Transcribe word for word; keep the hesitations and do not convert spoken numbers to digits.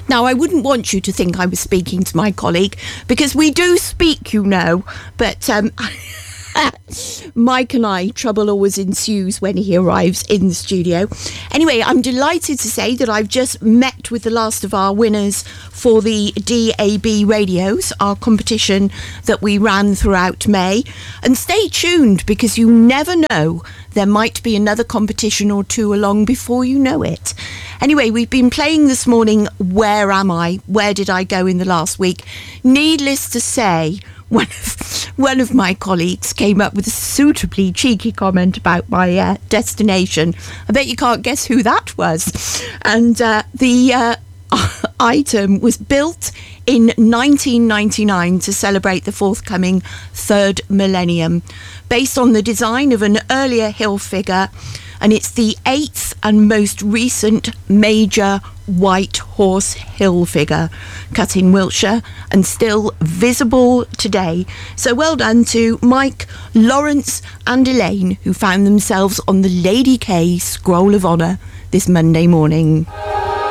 Now, I wouldn't want you to think I was speaking to my colleague, because we do speak, you know, but um, Mike and I, trouble always ensues when he arrives in the studio. Anyway, I'm delighted to say that I've just met with the last of our winners for the D A B Radios, our competition that we ran throughout May. And stay tuned, because you never know, there might be another competition or two along before you know it. Anyway, we've been playing this morning, Where Am I? Where Did I Go in the Last Week? Needless to say, one of, one of my colleagues came up with a suitably cheeky comment about my uh, destination. I bet you can't guess who that was. And uh, the uh, item was built in nineteen ninety-nine to celebrate the forthcoming third millennium, based on the design of an earlier hill figure, and it's the eighth and most recent major white horse hill figure cut in Wiltshire and still visible today. So well done to Mike, Lawrence and Elaine, who found themselves on the Lady K Scroll of Honour this Monday morning.